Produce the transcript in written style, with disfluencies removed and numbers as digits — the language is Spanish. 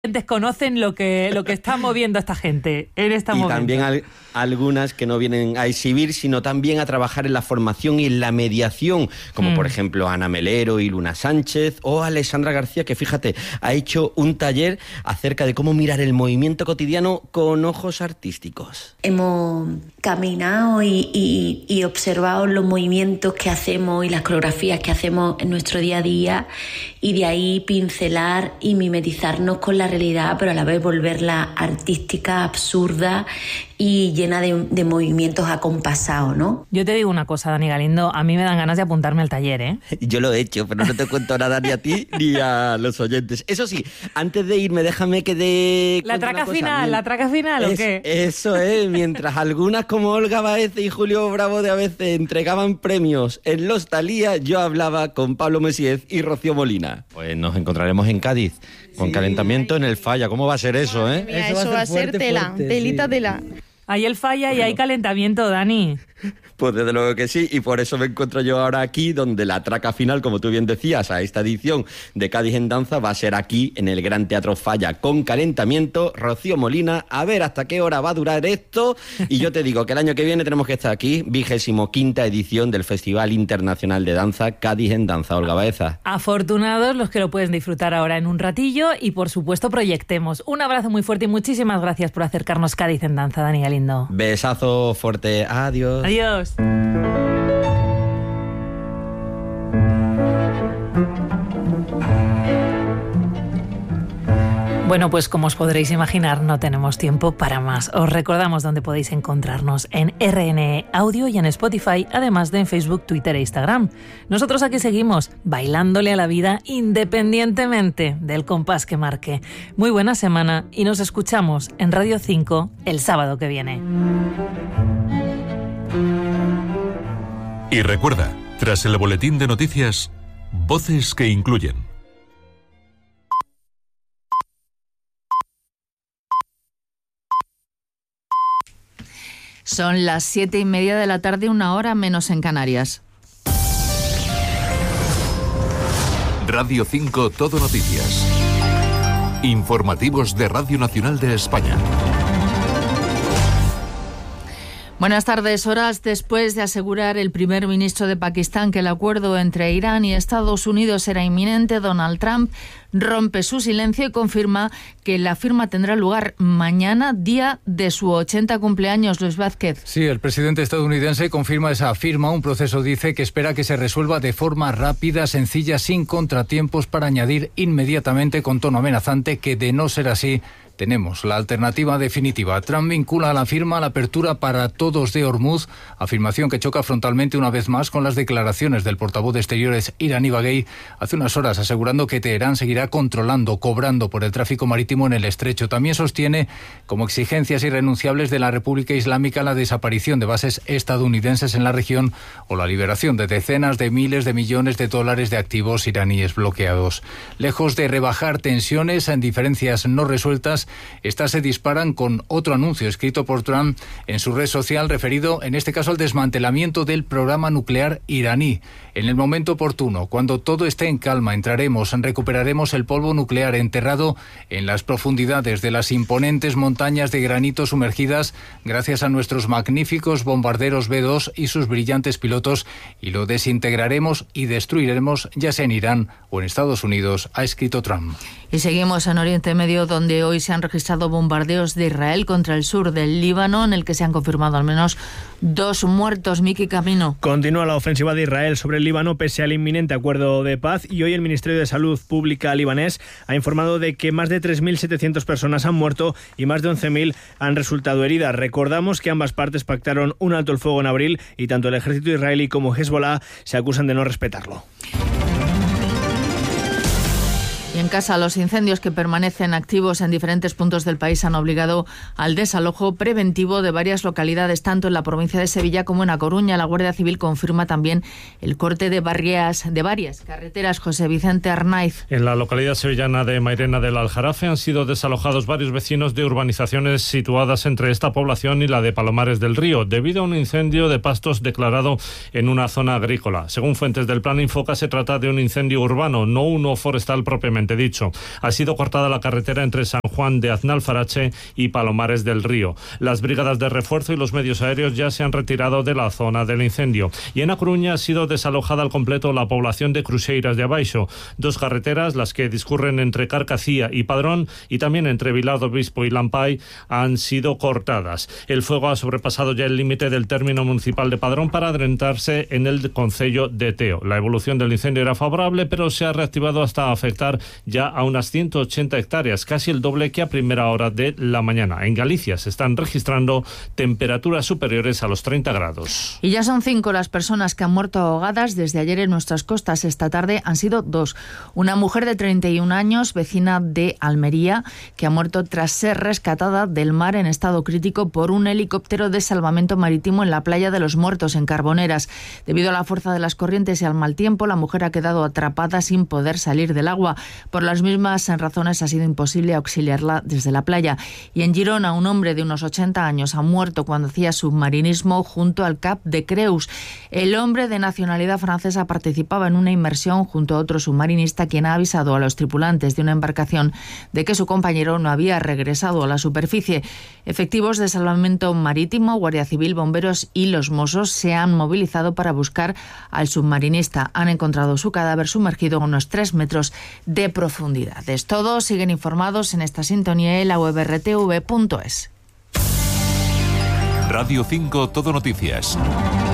desconocen lo que está moviendo a esta gente en este momento. Y también algunas que no vienen a exhibir, sino también a trabajar en la formación y en la mediación, como por ejemplo Ana Melero y Luna Sánchez, o Alexandra García, que fíjate, ha hecho un taller acerca de cómo mirar el movimiento cotidiano con ojos artísticos. Hemos caminado y observado los movimientos que hacemos y las coreografías que hacemos en nuestro día a día, y de ahí pincelar y mimetizarnos con la realidad, pero a la vez volverla artística, absurda y llena de movimientos acompasados, ¿no? Yo te digo una cosa, Dani Galindo, a mí me dan ganas de apuntarme al taller, ¿eh? Yo lo he hecho, pero no te cuento nada ni a ti ni a los oyentes. Eso sí, antes de irme, déjame que dé... ¿La traca final o qué? Eso es, mientras algunas como Olga Baeze y Julio Bravo de ABC entregaban premios en los Thalía, yo hablaba con Pablo Messiez y Rocío Molina. Pues nos encontraremos en Cádiz, con calentamiento en el Falla. ¿Cómo va a ser eso, eh? Mira, eso va a ser tela, telita, tela. Hay el Falla y hay calentamiento, Dani. Pues desde luego que sí, y por eso me encuentro yo ahora aquí, donde la traca final, como tú bien decías, a esta edición de Cádiz en Danza va a ser aquí, en el Gran Teatro Falla, con calentamiento. Rocío Molina, a ver hasta qué hora va a durar esto, y yo te digo que el año que viene tenemos que estar aquí, 25ª edición del Festival Internacional de Danza Cádiz en Danza. Olga Baeza. Afortunados los que lo pueden disfrutar ahora en un ratillo, y por supuesto proyectemos. Un abrazo muy fuerte y muchísimas gracias por acercarnos Cádiz en Danza, Dani Galindo. Besazo fuerte, adiós. Adiós. Bueno, pues como os podréis imaginar, no tenemos tiempo para más. Os recordamos dónde podéis encontrarnos: en RNE Audio y en Spotify, además de en Facebook, Twitter e Instagram. Nosotros aquí seguimos bailándole a la vida independientemente del compás que marque. Muy buena semana y nos escuchamos en Radio 5 el sábado que viene. Y recuerda, tras el boletín de noticias, voces que incluyen. Son las 7:30 de la tarde, 1 hora menos en Canarias. Radio 5 Todo Noticias. Informativos de Radio Nacional de España. Buenas tardes. Horas después de asegurar el primer ministro de Pakistán que el acuerdo entre Irán y Estados Unidos era inminente, Donald Trump rompe su silencio y confirma que la firma tendrá lugar mañana, día de su 80 cumpleaños. Luis Vázquez. Sí, el presidente estadounidense confirma esa firma, un proceso, dice, que espera que se resuelva de forma rápida, sencilla, sin contratiempos, para añadir inmediatamente con tono amenazante que, de no ser así, tenemos la alternativa definitiva. Trump vincula a la firma la apertura para todos de Hormuz, afirmación que choca frontalmente una vez más con las declaraciones del portavoz de Exteriores iraní Baghei hace unas horas, asegurando que Teherán seguirá controlando, cobrando por el tráfico marítimo en el estrecho. También sostiene como exigencias irrenunciables de la República Islámica la desaparición de bases estadounidenses en la región o la liberación de decenas de miles de millones de dólares de activos iraníes bloqueados. Lejos de rebajar tensiones en diferencias no resueltas, estas se disparan con otro anuncio escrito por Trump en su red social, referido en este caso al desmantelamiento del programa nuclear iraní. En el momento oportuno, cuando todo esté en calma, recuperaremos el polvo nuclear enterrado en las profundidades de las imponentes montañas de granito sumergidas gracias a nuestros magníficos bombarderos B-2 y sus brillantes pilotos, y lo desintegraremos y destruiremos ya sea en Irán o en Estados Unidos, ha escrito Trump. Y seguimos en Oriente Medio, donde hoy se han registrado bombardeos de Israel contra el sur del Líbano, en el que se han confirmado al menos 2 muertos. Miki Camino. Continúa la ofensiva de Israel sobre el Líbano pese al inminente acuerdo de paz, y hoy el Ministerio de Salud Pública libanés ha informado de que más de 3.700 personas han muerto y más de 11.000 han resultado heridas. Recordamos que ambas partes pactaron un alto el fuego en abril y tanto el ejército israelí como Hezbollah se acusan de no respetarlo. Y en casa, los incendios que permanecen activos en diferentes puntos del país han obligado al desalojo preventivo de varias localidades, tanto en la provincia de Sevilla como en A Coruña. La Guardia Civil confirma también el corte de varias carreteras. José Vicente Arnaiz. En la localidad sevillana de Mairena del Aljarafe han sido desalojados varios vecinos de urbanizaciones situadas entre esta población y la de Palomares del Río, debido a un incendio de pastos declarado en una zona agrícola. Según fuentes del Plan Infoca, se trata de un incendio urbano, no uno forestal propiamente propiamente dicho. Ha sido cortada la carretera entre San Juan de Aznalfarache y Palomares del Río. Las brigadas de refuerzo y los medios aéreos ya se han retirado de la zona del incendio. Y en A Coruña ha sido desalojada al completo la población de Cruxeiras de Abaixo. 2 carreteras, las que discurren entre Carcacía y Padrón y también entre Vilar do Bispo y Lampay, han sido cortadas. El fuego ha sobrepasado ya el límite del término municipal de Padrón para adentrarse en el concello de Teo. La evolución del incendio era favorable, pero se ha reactivado hasta afectar ya a unas 180 hectáreas, casi el doble que a primera hora de la mañana. En Galicia se están registrando temperaturas superiores a los 30 grados. Y ya son 5 las personas que han muerto ahogadas desde ayer en nuestras costas. Esta tarde han sido 2. Una mujer de 31 años, vecina de Almería, que ha muerto tras ser rescatada del mar en estado crítico por un helicóptero de salvamento marítimo en la playa de los Muertos, en Carboneras. Debido a la fuerza de las corrientes y al mal tiempo, la mujer ha quedado atrapada sin poder salir del agua. Por las mismas razones ha sido imposible auxiliarla desde la playa. Y en Girona, un hombre de unos 80 años ha muerto cuando hacía submarinismo junto al Cap de Creus. El hombre de nacionalidad francesa participaba en una inmersión junto a otro submarinista, quien ha avisado a los tripulantes de una embarcación de que su compañero no había regresado a la superficie. Efectivos de salvamento marítimo, Guardia Civil, bomberos y los Mossos se han movilizado para buscar al submarinista. Han encontrado su cadáver sumergido a unos 3 metros de profundidad. Es todo. Siguen informados en esta sintonía en la web rtv.es. Radio 5 Todo Noticias.